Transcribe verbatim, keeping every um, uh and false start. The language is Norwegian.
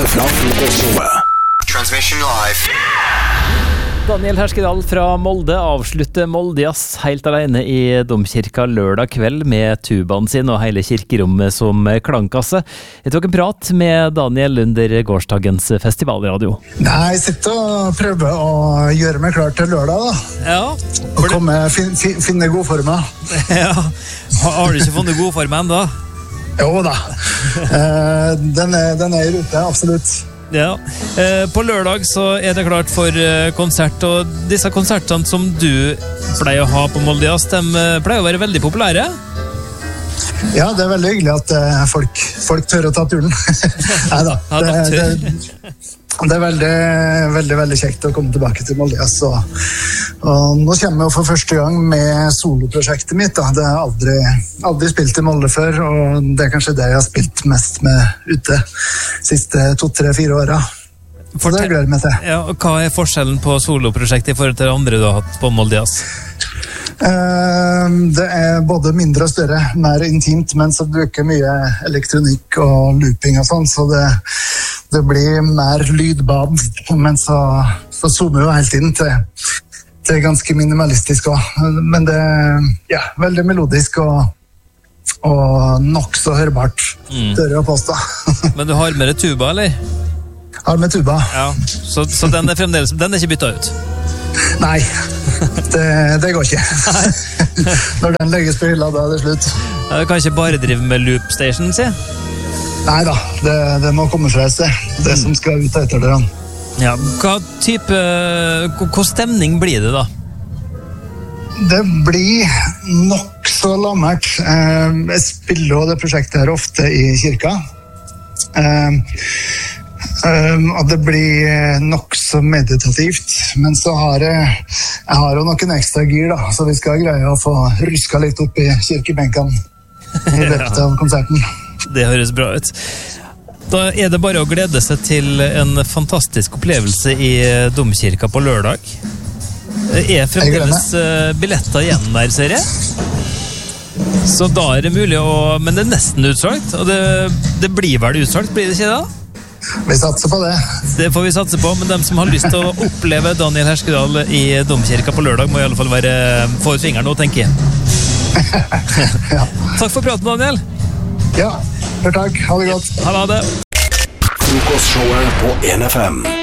Direkte fra frokostshowet. Transmission live. Daniel Herskedal fra Molde avslutter Moldejazz helt alene i domkirka lørdag kveld med tubaen sin og hele kirkerommet som klangkasse. Jeg tok en prat med Daniel under gårsdagens festivalradio. Nei, jeg sitter og prøver å gjøre meg klar til lørdag da. Ja. Og komme, fin, fin, finne god former. Ja. Har du ikke funnet god form enda? Jo da. eh, den, er, den er i rute, absolutt. Ja, eh, på lørdag så er det klart for eh, konsert, og disse konsertene som du pleier å ha på Moldejazz, de eh, pleier å være veldig populære. Ja, det er veldig hyggelig at eh, folk, folk tør å ta turen. Neida, det, det, det er veldig, veldig, veldig kjekt å komme tilbake til Moldejazz. Og, og nå kommer jeg for første gang med soloprosjektet mitt. Da. Det har aldri, aldri spilt i Molde før, og det er kanskje det jeg har spilt mest med ute siste to, tre, fire åra. Så det gleder jeg meg til. Ja, og hva er forskjellen på soloprosjektet i forhold til det andre du har hatt på Moldejazz? Det er både mindre og større, mer intimt, men så bruker mye elektronikk og looping og sånn, så det, det blir mer lydbad, men så, så zoomer jo hele tiden til, til ganske minimalistisk også. Men det er ja, veldig melodisk og, og nok så hørbart, mm. Tør jeg å påstå. Men du har med deg tuba, eller? Har med tuba. Ja, så, så den er fremdeles, den er ikke byttet ut? Nei, det, det går ikke. Når den legges på hylla, da er det slutt. Ja, du kan ikke bare drive med loop station, si? Nei da, det, det må komme fra et sted. Det som skal ut etter det. Ja, hva type, hva stemning blir det da? Det blir nok så lammert. Jeg spiller jo det prosjektet her ofte i kirka. Um, og det blir nok så meditativt, men så har jeg, jeg har jo noen ekstra gir da, så vi skal greie å få ruska litt opp i kirkebenkene i løpet av konserten. Det høres bra ut. Da er det bare å glede seg til en fantastisk opplevelse i domkirka på lørdag. Er fremdeles billetter igjen der, ser jeg? Så da er det mulig å, men det er nesten utsolgt, og det, det blir vel utsolgt, blir det ikke da? Vi satser på det. Det får vi satse på, men dem som har lyst til å oppleve Daniel Herskedal i domkirka på lørdag må i alle fall være få ut fingeren nå, tenker jeg. Ja. Takk for praten, Daniel. Ja, takk. Ha det godt. Ha det. Frokostshowet på en F M.